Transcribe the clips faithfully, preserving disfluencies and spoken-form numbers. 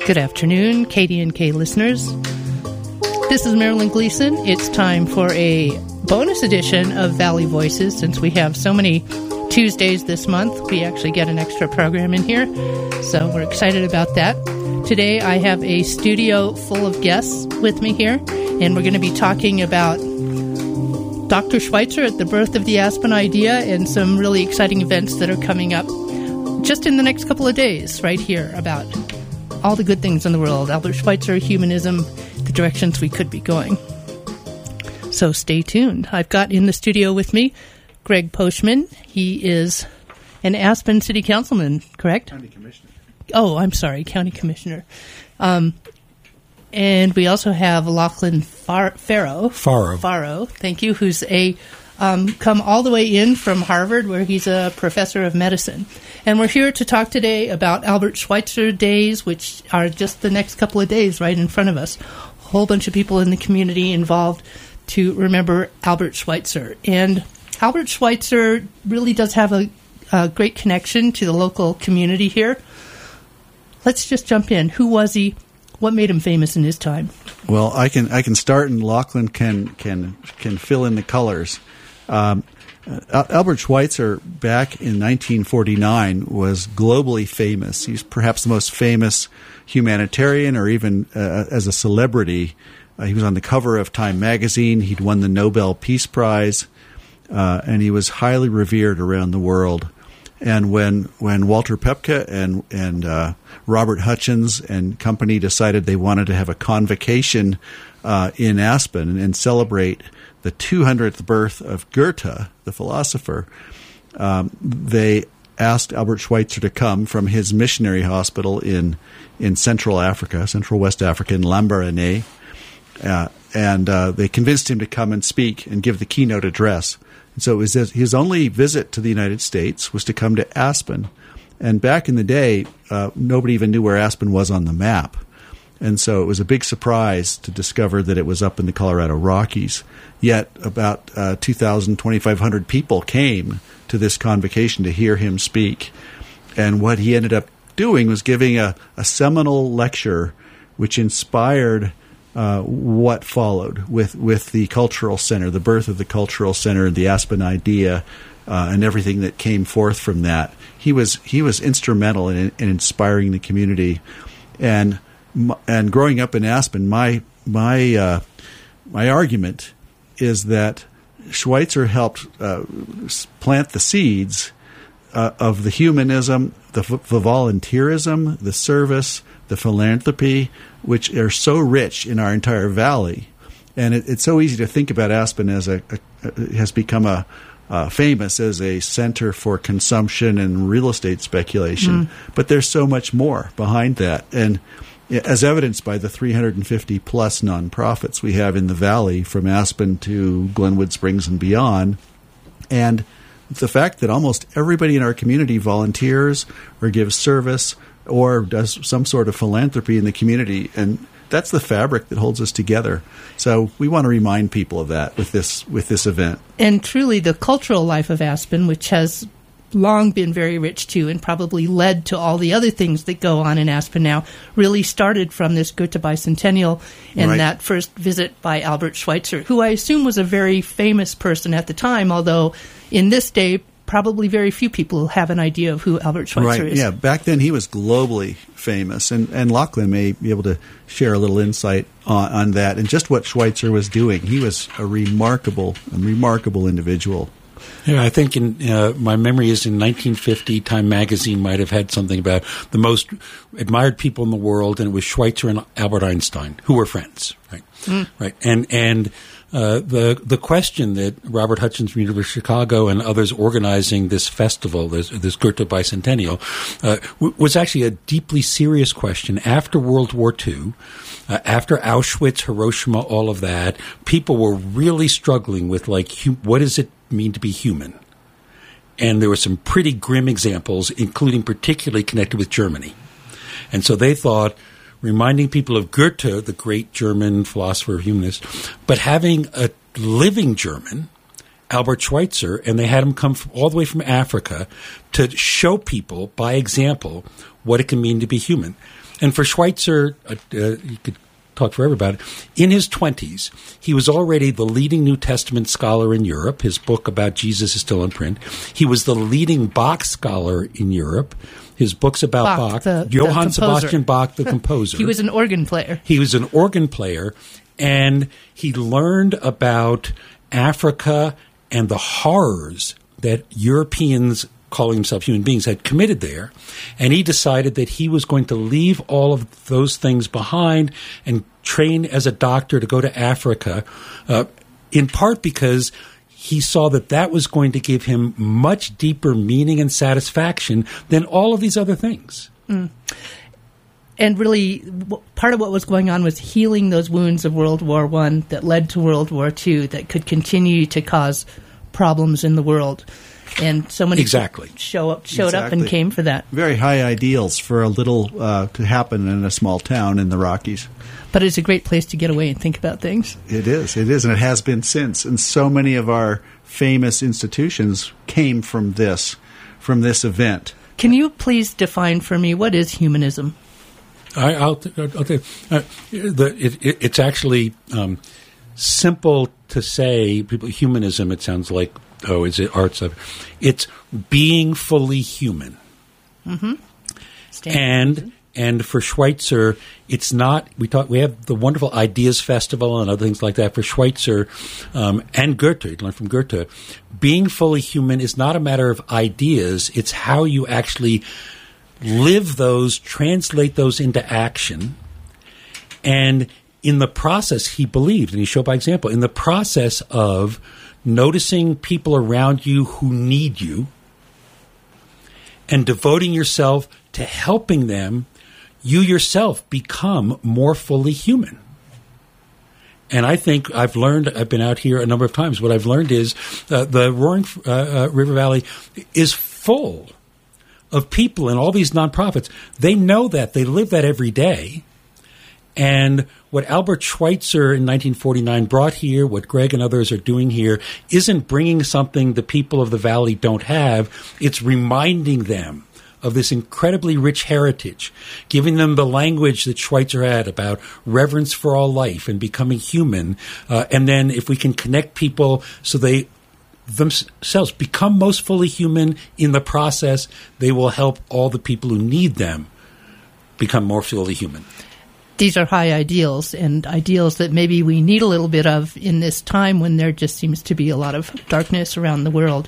Good afternoon, K D N K listeners. This is Marilyn Gleason. It's time for a bonus edition of Valley Voices. Since we have so many Tuesdays this month, we actually get an extra program in here. So we're excited about that. Today I have a studio full of guests with me here, and we're going to be talking about Doctor Schweitzer at the birth of the Aspen idea and some really exciting events that are coming up just in the next couple of days right here about all the good things in the world, Albert Schweitzer, humanism, the directions we could be going. So stay tuned. I've got in the studio with me Greg Poshman. He is an Aspen City Councilman, correct? County Commissioner. Oh, I'm sorry, County Commissioner. Um, and we also have Lachlan Far- Farrow. Farrow. Farrow, thank you, who's a um, come all the way in from Harvard, where he's a professor of medicine. And we're here to talk today about Albert Schweitzer Days, which are just the next couple of days right in front of us. A whole bunch of people in the community involved to remember Albert Schweitzer. And Albert Schweitzer really does have a, a great connection to the local community here. Let's just jump in. Who was he? What made him famous in his time? Well, I can I can start, and Lachlan can can can fill in the colors. Um, uh, Albert Schweitzer, back in nineteen forty-nine, was globally famous. He's perhaps the most famous humanitarian, or even uh, as a celebrity. Uh, he was on the cover of Time magazine. He'd won the Nobel Peace Prize, uh, and he was highly revered around the world. And when when Walter Pepke and and uh, Robert Hutchins and company decided they wanted to have a convocation uh, in Aspen and celebrate the two hundredth birth of Goethe, the philosopher, um, they asked Albert Schweitzer to come from his missionary hospital in in Central Africa, Central West Africa, in Lambaréné, uh, and uh, they convinced him to come and speak and give the keynote address. And so it was his, his only visit to the United States was to come to Aspen. And back in the day, uh, nobody even knew where Aspen was on the map. And so it was a big surprise to discover that it was up in the Colorado Rockies. Yet about uh, two thousand, twenty-five hundred people came to this convocation to hear him speak. And what he ended up doing was giving a, a seminal lecture which inspired Uh, what followed with, with the Cultural Center, the birth of the Cultural Center, the Aspen idea, uh, and everything that came forth from that. He was he was instrumental in, in inspiring the community, and and growing up in Aspen, my my uh, my argument is that Schweitzer helped uh, plant the seeds uh, of the humanism, the, the volunteerism, the service, the philanthropy, which are so rich in our entire valley. And it, it's so easy to think about Aspen as a, a, a has become a uh, famous as a center for consumption and real estate speculation. Mm. But there's so much more behind that. And as evidenced by the three hundred fifty plus nonprofits we have in the valley, from Aspen to Glenwood Springs and beyond. And the fact that almost everybody in our community volunteers or gives service or does some sort of philanthropy in the community, and that's the fabric that holds us together. So we want to remind people of that with this with this event. And truly, the cultural life of Aspen, which has long been very rich too, and probably led to all the other things that go on in Aspen now, really started from this Goethe Bicentennial and right. that first visit by Albert Schweitzer, who I assume was a very famous person at the time, although in this day, probably very few people have an idea of who Albert Schweitzer right. is. Yeah, back then he was globally famous, and, and Lachlan may be able to share a little insight on, on that and just what Schweitzer was doing. He was a remarkable, a remarkable individual. Yeah, I think in uh, my memory is in nineteen fifty, Time magazine might have had something about the most admired people in the world, and it was Schweitzer and Albert Einstein, who were friends, right? Mm. Right, and and. Uh, the the question that Robert Hutchins from the University of Chicago and others organizing this festival, this, this Goethe Bicentennial, uh, w- was actually a deeply serious question. After World War Two, uh, after Auschwitz, Hiroshima, all of that, people were really struggling with, like, hum- what does it mean to be human? And there were some pretty grim examples, including particularly connected with Germany. And so they thought, reminding people of Goethe, the great German philosopher, humanist, but having a living German Albert Schweitzer, and they had him come from, all the way from Africa to show people by example what it can mean to be human. And for Schweitzer, uh, uh, you could talk forever about it. In his twenties, he was already the leading New Testament scholar in Europe. His book about Jesus is still in print. He was the leading Bach scholar in Europe. His books about Bach, Bach, the, Johann the Sebastian Bach, the composer. He was an organ player. He was an organ player, and he learned about Africa and the horrors that Europeans calling themselves human beings had committed there, and he decided that he was going to leave all of those things behind and train as a doctor to go to Africa, uh, in part because he saw that that was going to give him much deeper meaning and satisfaction than all of these other things. Mm. And really, w- part of what was going on was healing those wounds of World War One that led to World War Two that could continue to cause problems in the world. And so many exactly. people show up, showed exactly. up and came for that. Very high ideals for a little uh, to happen in a small town in the Rockies. But it's a great place to get away and think about things. It is. It is, and it has been since. And so many of our famous institutions came from this, from this event. Can you please define for me what is humanism? I, I'll, I'll tell you. Uh, the, it, it, it's actually um, simple to say. People, humanism, it sounds like, oh, is it arts of? It's being fully human. Mm-hmm. And and for Schweitzer, it's not. We talk. We have the wonderful Ideas Festival and other things like that. For Schweitzer um, and Goethe, you learn from Goethe, being fully human is not a matter of ideas. It's how you actually live those, translate those into action, and in the process, he believed, and he showed by example, in the process of noticing people around you who need you and devoting yourself to helping them, you yourself become more fully human. And I think I've learned, I've been out here a number of times, what I've learned is uh, the Roaring uh, uh, River Valley is full of people and all these nonprofits. They know that. They live that every day. And what Albert Schweitzer in nineteen forty-nine brought here, what Greg and others are doing here, isn't bringing something the people of the Valley don't have. It's reminding them of this incredibly rich heritage, giving them the language that Schweitzer had about reverence for all life and becoming human. Uh, and then if we can connect people so they themselves become most fully human in the process, they will help all the people who need them become more fully human. These are high ideals, and ideals that maybe we need a little bit of in this time when there just seems to be a lot of darkness around the world.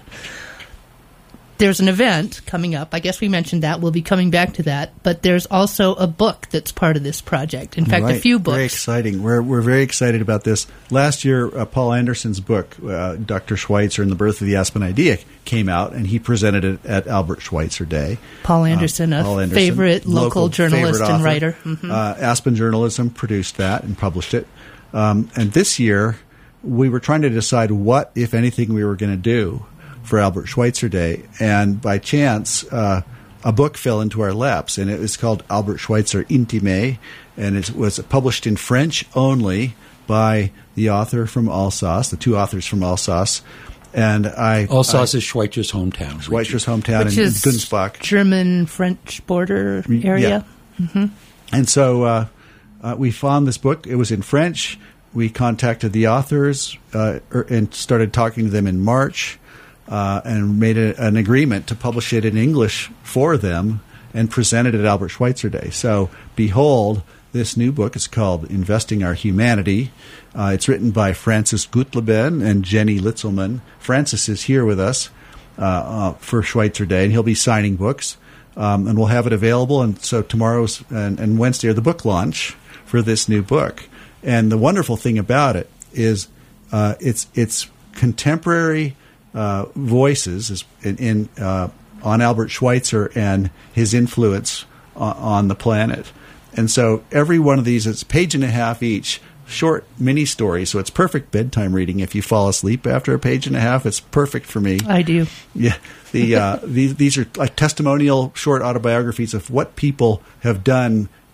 There's an event coming up. I guess we mentioned that. We'll be coming back to that. But there's also a book that's part of this project. In fact, right. a few books. Very exciting. We're we're very excited about this. Last year, uh, Paul Anderson's book, uh, Doctor Schweitzer and the Birth of the Aspen Idea, came out, and he presented it at Albert Schweitzer Day. Paul Anderson, uh, Paul a Anderson, favorite local, local journalist favorite and writer. Mm-hmm. Uh, Aspen Journalism produced that and published it. Um, and this year, we were trying to decide what, if anything, we were going to do for Albert Schweitzer Day, and by chance, uh, a book fell into our laps, and it was called Albert Schweitzer Intime, and it was published in French only by the author from Alsace, the two authors from Alsace, and I... Alsace I, is Schweitzer's hometown. Schweitzer's hometown Which in is Gunzbach. German-French border area. Yeah. Mm-hmm. And so uh, uh, we found this book. It was in French. We contacted the authors uh, and started talking to them in March. Uh, and made a, an agreement to publish it in English for them and presented it at Albert Schweitzer Day. So, behold, this new book is called Investing Our Humanity. Uh, it's written by Francis Gutleben and Jenny Litzelman. Francis is here with us uh, uh, for Schweitzer Day, and he'll be signing books. Um, and we'll have it available. And so tomorrow's and, and Wednesday are the book launch for this new book. And the wonderful thing about it is uh, it's it's contemporary Uh, voices is in, in uh, on Albert Schweitzer and his influence on, on the planet. And so every one of these is a page and a half each, short mini stories. So it's perfect bedtime reading. If you fall asleep after a page and a half, it's perfect for me. I do. Yeah. The uh, these, these are like testimonial short autobiographies of what people have done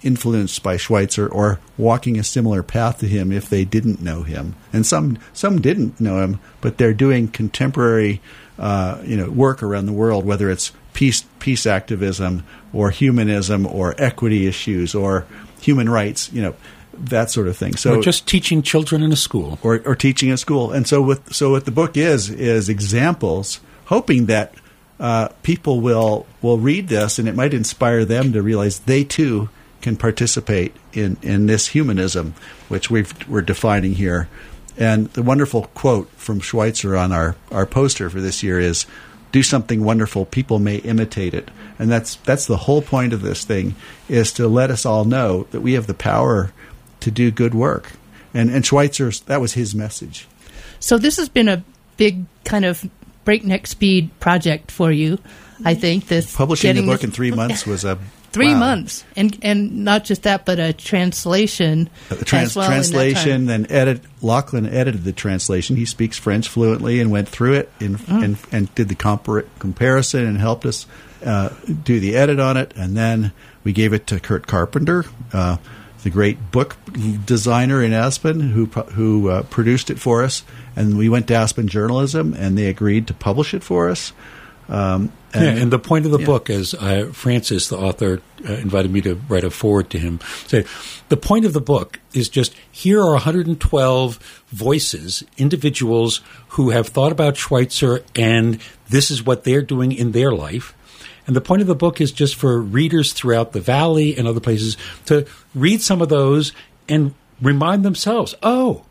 influenced by Schweitzer or walking a similar path to him if they didn't know him. And some some didn't know him, but they're doing contemporary uh, you know work around the world, whether it's peace peace activism or humanism or equity issues or human rights, you know, that sort of thing. So or just teaching children in a school, or, or teaching in school. And so, with so what the book is is examples, hoping that uh, people will will read this and it might inspire them to realize they too can participate in, in this humanism, which we've, we're defining here. And the wonderful quote from Schweitzer on our, our poster for this year is, "Do something wonderful, people may imitate it." And that's that's the whole point of this thing, is to let us all know that we have the power to do good work. And and Schweitzer's, that was his message. So this has been a big kind of breakneck speed project for you, I think. This Publishing the book this, in three months was a Three wow. months. And and not just that, but a translation a trans- as well. Translation, then edit. Lachlan edited the translation. He speaks French fluently and went through it and mm. and, and did the compar- comparison and helped us uh, do the edit on it. And then we gave it to Kurt Carpenter, uh, the great book designer in Aspen, who who uh, produced it for us. And we went to Aspen Journalism, and they agreed to publish it for us. Um, and, yeah, and the point of the yeah. book, as uh, Francis, the author, uh, invited me to write a foreword to him, say, the point of the book is just, here are one hundred twelve voices, individuals who have thought about Schweitzer, and this is what they're doing in their life. And the point of the book is just for readers throughout the Valley and other places to read some of those and remind themselves, oh,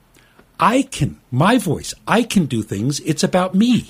I can, my voice, I can do things. It's about me.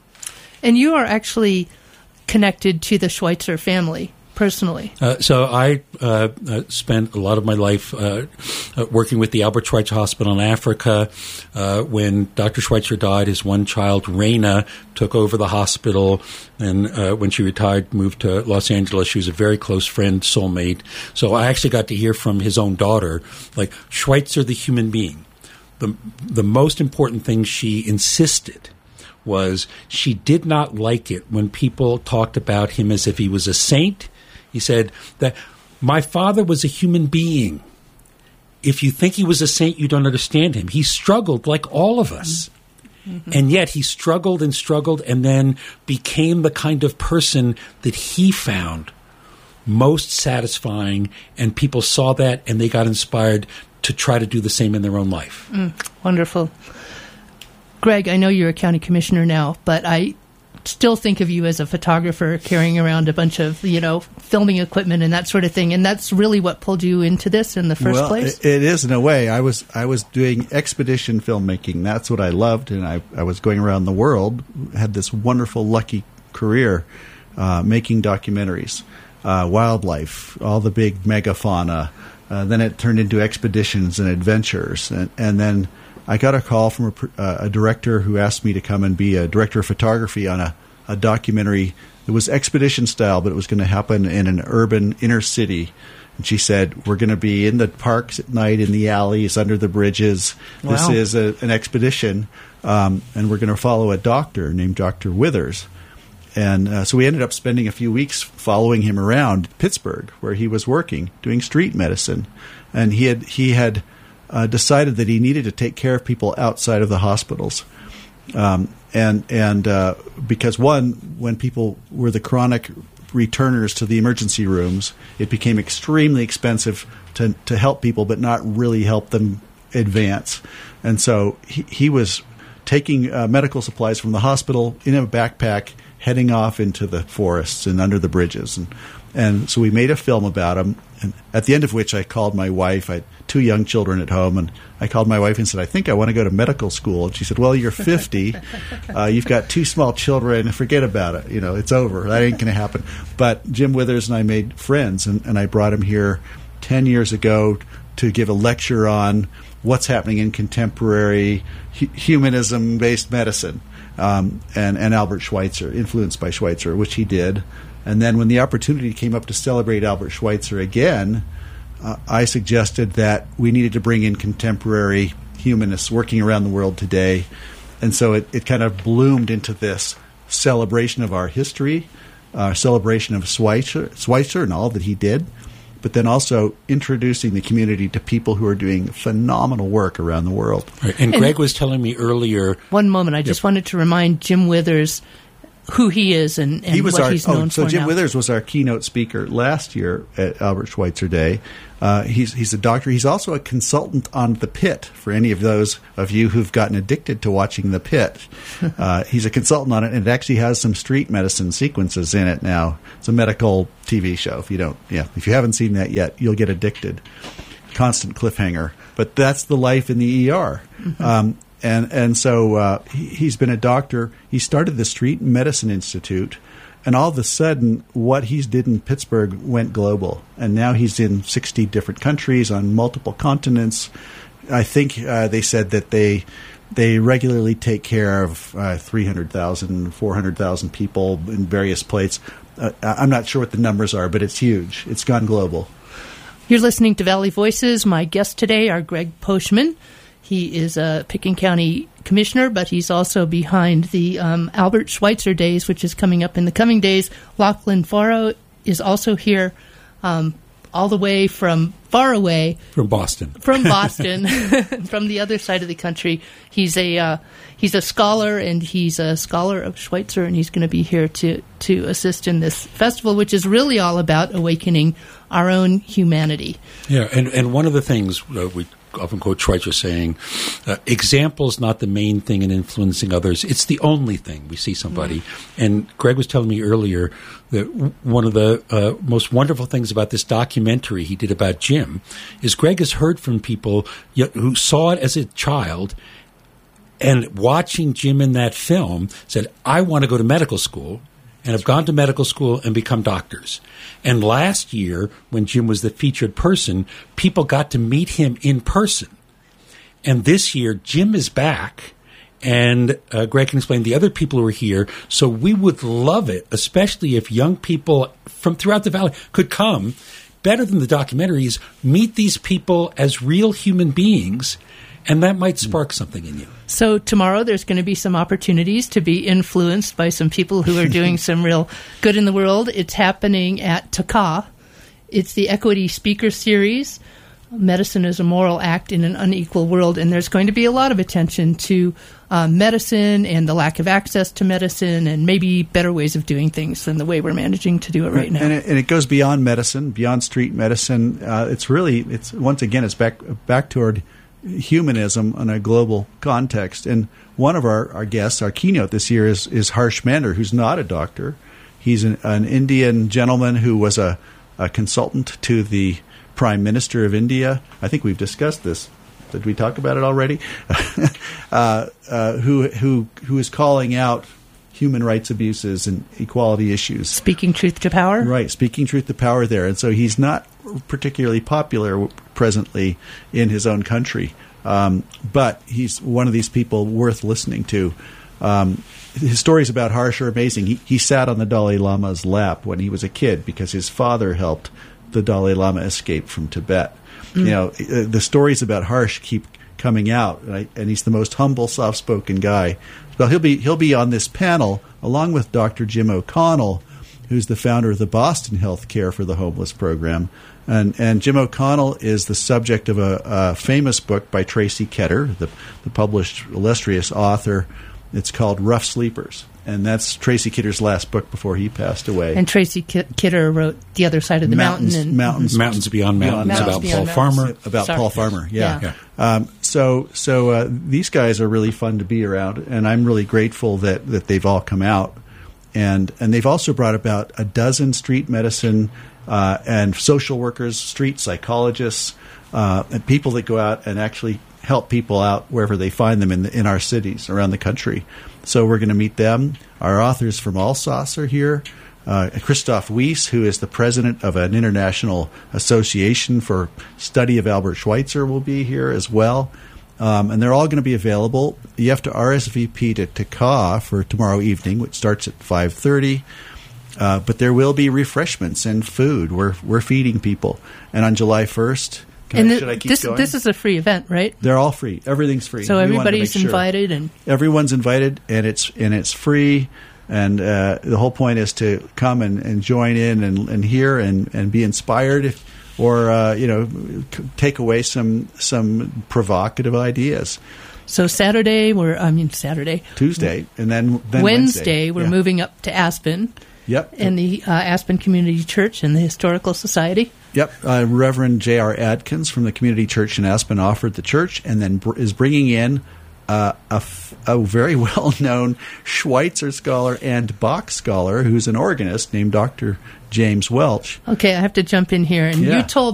And you are actually connected to the Schweitzer family personally. Uh, so I uh, uh, spent a lot of my life uh, uh, working with the Albert Schweitzer Hospital in Africa. Uh, when Doctor Schweitzer died, his one child, Raina, took over the hospital. And uh, when she retired, moved to Los Angeles. She was a very close friend, soulmate. So I actually got to hear from his own daughter, like, Schweitzer, the human being. The, the most important thing she insisted was she did not like it when people talked about him as if he was a saint. He said that my father was a human being. If you think he was a saint, you don't understand him. He struggled like all of us. Mm-hmm. And yet he struggled and struggled and then became the kind of person that he found most satisfying. And people saw that and they got inspired to try to do the same in their own life. Mm, wonderful. Greg, I know you're a county commissioner now, but I still think of you as a photographer carrying around a bunch of, you know, filming equipment and that sort of thing. And that's really what pulled you into this in the first well, place? It, it is in a way. I was I was doing expedition filmmaking. That's what I loved. And I, I was going around the world, had this wonderful, lucky career uh, making documentaries, uh, wildlife, all the big megafauna. Uh, then it turned into expeditions and adventures. And, and then I got a call from a, uh, a director who asked me to come and be a director of photography on a, a documentary. It was expedition style, but it was going to happen in an urban inner city. And she said, we're going to be in the parks at night, in the alleys, under the bridges. Wow. This is a, an expedition, um, and we're going to follow a doctor named Doctor Withers. And uh, so we ended up spending a few weeks following him around Pittsburgh, where he was working, doing street medicine. And he had he had... Uh, decided that he needed to take care of people outside of the hospitals, um, and and uh, because one, when people were the chronic returners to the emergency rooms, it became extremely expensive to to help people, but not really help them advance. And so he, he was taking uh, medical supplies from the hospital in a backpack, heading off into the forests and under the bridges, and and so we made a film about him. And at the end of which, I called my wife. I had two young children at home, and I called my wife and said, I think I want to go to medical school. And she said, well, you're fifty. Uh, you've got two small children. Forget about it. You know, it's over. That ain't going to happen. But Jim Withers and I made friends, and, and I brought him here ten years ago to give a lecture on what's happening in contemporary hu- humanism-based medicine, um, and, and Albert Schweitzer, influenced by Schweitzer, which he did. And then when the opportunity came up to celebrate Albert Schweitzer again, uh, I suggested that we needed to bring in contemporary humanists working around the world today. And so it, it kind of bloomed into this celebration of our history, uh, celebration of Schweitzer, Schweitzer and all that he did. but then also introducing the community to people who are doing phenomenal work around the world. Right. And, and Greg was telling me earlier. One moment, I just yep. wanted to remind Jim Withers who he is and, and he was what our, he's known oh, so for Jim now. Withers was our keynote speaker last year at Albert Schweitzer Day. Uh, he's he's a doctor. He's also a consultant on The Pit for any of those of you who've gotten addicted to watching The Pit. Uh, he's a consultant on it, and it actually has some street medicine sequences in it now. It's a medical T V show. If you don't, yeah, if you haven't seen that yet, you'll get addicted. Constant cliffhanger. But that's the life in the E R. Mm-hmm. Um, And and so uh, he, he's been a doctor. He started the Street Medicine Institute, and all of a sudden, what he did in Pittsburgh went global. And now he's in sixty different countries on multiple continents. I think uh, they said that they they regularly take care of uh, three hundred thousand, four hundred thousand people in various places. Uh, I'm not sure what the numbers are, but it's huge. It's gone global. You're listening to Valley Voices. My guests today are Greg Poshman. He is a Pickens County commissioner, but he's also behind the um, Albert Schweitzer Days, which is coming up in the coming days. Lachlan Faro is also here, um, all the way from far away. From Boston. From Boston, from the other side of the country. He's a uh, he's a scholar, and he's a scholar of Schweitzer, and he's going to be here to, to assist in this festival, which is really all about awakening our own humanity. Yeah, and, and one of the things uh, we often quote Schweitzer saying, uh, example's not the main thing in influencing others. It's the only thing. We see somebody. Mm-hmm. And Greg was telling me earlier that w- one of the uh, most wonderful things about this documentary he did about Jim is Greg has heard from people y- who saw it as a child and watching Jim in that film said, I want to go to medical school. And have gone to medical school and become doctors. And last year, when Jim was the featured person, people got to meet him in person. And this year, Jim is back, and uh, Greg can explain the other people who are here. So we would love it, especially if young people from throughout the valley could come. Better than the documentaries, meet these people as real human beings, and that might spark something in you. So tomorrow there's going to be some opportunities to be influenced by some people who are doing some real good in the world. It's happening at T A C A. It's the Equity Speaker Series. Medicine is a moral act in an unequal world, and there's going to be a lot of attention to uh, medicine and the lack of access to medicine and maybe better ways of doing things than the way we're managing to do it right now. And it, and it goes beyond medicine, beyond street medicine. Uh, it's really, it's once again, it's back back toward humanism in a global context. And one of our, our guests, our keynote this year, is, is Harsh Mander, who's not a doctor. He's an, an Indian gentleman who was a, a consultant to the Prime Minister of India. I think we've discussed this. Did we talk about it already? uh, uh, who who who is calling out human rights abuses and equality issues. Speaking truth to power? Right, speaking truth to power there. And so he's not particularly popular presently in his own country, um, but he's one of these people worth listening to. Um, his stories about Harsh are amazing. He, he sat on the Dalai Lama's lap when he was a kid because his father helped the Dalai Lama escape from Tibet. Mm. You know, the stories about Harsh keep coming out, right? And he's the most humble, soft-spoken guy. Well, he'll be he'll be on this panel along with Doctor Jim O'Connell, who's the founder of the Boston Health Care for the Homeless program. And and Jim O'Connell is the subject of a, a famous book by Tracy Ketter, the, the published illustrious author. It's called Rough Sleepers. And that's Tracy Kitter's last book before he passed away. And Tracy K- Kidder wrote The Other Side of the Mountains, Mountain. And Mountains, Mountains Beyond Mountains, Mountains about Beyond Paul Mountains. Farmer. About Sorry. Paul Farmer, yeah. Yeah. Yeah. Um, so so uh, these guys are really fun to be around, and I'm really grateful that, that they've all come out. And and they've also brought about a dozen street medicine uh, and social workers, street psychologists, uh, and people that go out and actually help people out wherever they find them in the, in our cities around the country. So we're going to meet them. Our authors from Alsace are here. Uh, Christoph Weiss, who is the president of an international association for study of Albert Schweitzer, will be here as well. Um, and they're all going to be available. You have to R S V P to T A C A for tomorrow evening, which starts at five thirty. Uh, but there will be refreshments and food. We're we're feeding people. And on July first, can and I, the, should I keep this, going? This is a free event, right? They're all free. Everything's free. So We wanted to everybody's make sure. invited, and Everyone's invited, and it's and it's free. And uh, the whole point is to come and, and join in and, and hear and, and be inspired. If or uh, you know, c- take away some some provocative ideas. So Saturday, we're I mean Saturday, Tuesday, and then, then Wednesday, Wednesday we're yeah. moving up to Aspen. Yep. And the uh, Aspen Community Church and the Historical Society. Yep. Uh, Reverend J R Adkins from the Community Church in Aspen offered the church, and then br- is bringing in uh, a, f- a very well-known Schweitzer scholar and Bach scholar who's an organist named Doctor James Welch. Okay, I have to jump in here. And Yeah. you told